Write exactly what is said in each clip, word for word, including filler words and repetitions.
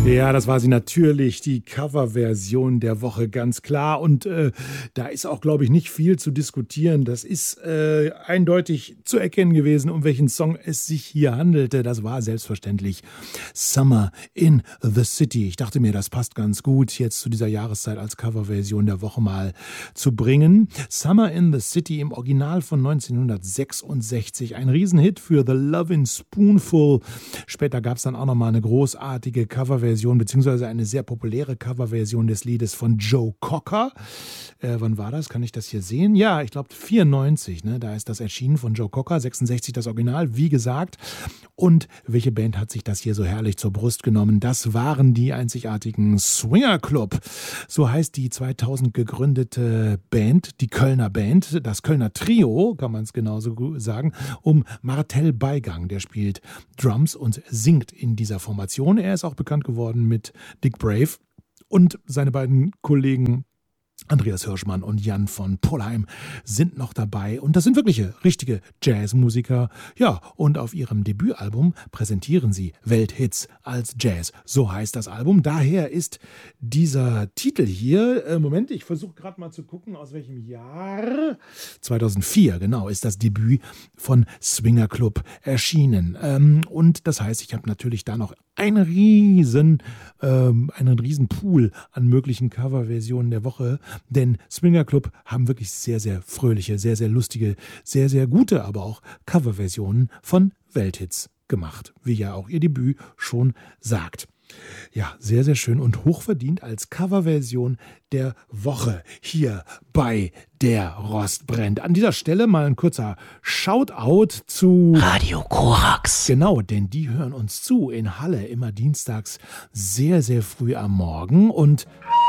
Ja, das war sie natürlich, die Coverversion der Woche, ganz klar. Und äh, da ist auch, glaube ich, nicht viel zu diskutieren. Das ist äh, eindeutig zu erkennen gewesen, um welchen Song es sich hier handelte. Das war selbstverständlich Summer in the City. Ich dachte mir, das passt ganz gut, jetzt zu dieser Jahreszeit als Coverversion der Woche mal zu bringen. Summer in the City im Original von neunzehnhundertsechsundsechzig. Ein Riesenhit für The Lovin' Spoonful. Später gab es dann auch nochmal eine großartige Coverversion, beziehungsweise eine sehr populäre Coverversion des Liedes von Joe Cocker. Äh, wann war das? Kann ich das hier sehen? Ja, ich glaube vierundneunzig, ne? Da ist das erschienen von Joe Cocker, sechsundsechzig das Original, wie gesagt. Und welche Band hat sich das hier so herrlich zur Brust genommen? Das waren die einzigartigen Swinger Club. So heißt die zweitausend gegründete Band, die Kölner Band, das Kölner Trio, kann man es genauso sagen, um Martel Beigang. Der spielt Drums und singt in dieser Formation. Er ist auch bekannt geworden mit Dick Brave und seine beiden Kollegen Andreas Hirschmann und Jan von Pollheim sind noch dabei. Und das sind wirkliche, richtige Jazzmusiker. Ja, und auf ihrem Debütalbum präsentieren sie Welthits als Jazz. So heißt das Album. Daher ist dieser Titel hier, äh, Moment, ich versuche gerade mal zu gucken, aus welchem Jahr. zweitausendvier, genau, ist das Debüt von Swinger Club erschienen. Ähm, und das heißt, ich habe natürlich da noch einen riesen, ähm, einen riesen Pool an möglichen Coverversionen der Woche. Denn Swinger Club haben wirklich sehr, sehr fröhliche, sehr, sehr lustige, sehr, sehr gute, aber auch Coverversionen von Welthits gemacht, wie ja auch ihr Debüt schon sagt. Ja, sehr, sehr schön und hochverdient als Coverversion der Woche hier bei Der Rost brennt. An dieser Stelle mal ein kurzer Shoutout zu Radio Korax. Genau, denn die hören uns zu in Halle immer dienstags sehr, sehr früh am Morgen und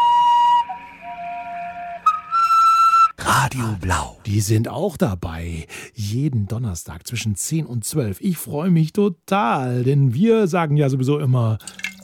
Radio Blau. Die sind auch dabei, jeden Donnerstag zwischen zehn und zwölf. Ich freue mich total, denn wir sagen ja sowieso immer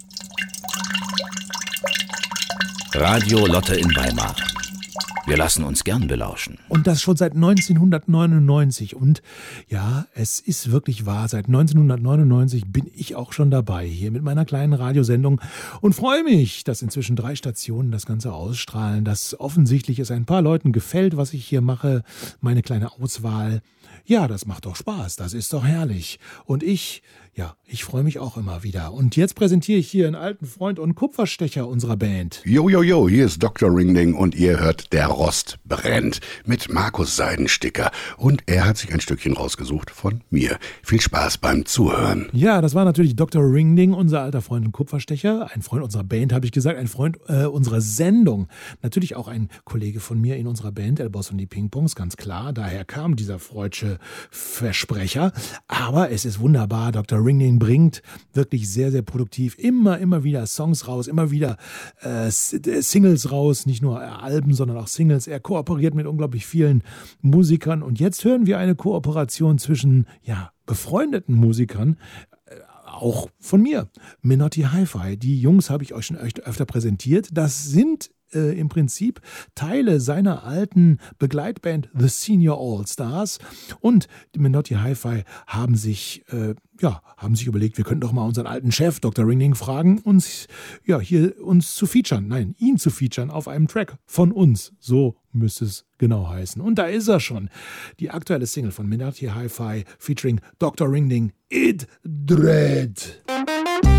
Radio Lotte in Weimar. Wir lassen uns gern belauschen. Und das schon seit neunzehnhundertneunundneunzig. Und ja, es ist wirklich wahr, seit neunzehnhundertneunundneunzig bin ich auch schon dabei hier mit meiner kleinen Radiosendung und freue mich, dass inzwischen drei Stationen das Ganze ausstrahlen, dass offensichtlich es ein paar Leuten gefällt, was ich hier mache, meine kleine Auswahl. Ja, das macht doch Spaß, das ist doch herrlich. Und ich, ja, ich freue mich auch immer wieder. Und jetzt präsentiere ich hier einen alten Freund und Kupferstecher unserer Band. Jo, jo, jo, hier ist Doktor Ringding und ihr hört Der Rost brennt mit Markus Seidensticker. Und er hat sich ein Stückchen rausgesucht von mir. Viel Spaß beim Zuhören. Ja, das war natürlich Doktor Ringding, unser alter Freund und Kupferstecher. Ein Freund unserer Band, habe ich gesagt, ein Freund äh, unserer Sendung. Natürlich auch ein Kollege von mir in unserer Band, El Boss und die Pingpongs, ganz klar. Daher kam dieser freudsche Versprecher. Aber es ist wunderbar. Doktor Ringding bringt wirklich sehr, sehr produktiv immer, immer wieder Songs raus, immer wieder äh, Singles raus. Nicht nur Alben, sondern auch Singles. Er kooperiert mit unglaublich vielen Musikern. Und jetzt hören wir eine Kooperation zwischen, ja, befreundeten Musikern. Auch von mir. Menotti Hi-Fi. Die Jungs habe ich euch schon öfter präsentiert. Das sind Äh, im Prinzip Teile seiner alten Begleitband The Senior All-Stars und die Menotti Hi-Fi haben sich, äh, ja, haben sich überlegt, wir könnten doch mal unseren alten Chef Doktor Ringding fragen, uns, ja, hier uns zu featuren, nein, ihn zu featuren auf einem Track von uns, so müsste es genau heißen. Und da ist er schon, die aktuelle Single von Menotti Hi-Fi featuring Doktor Ringding, It Dread.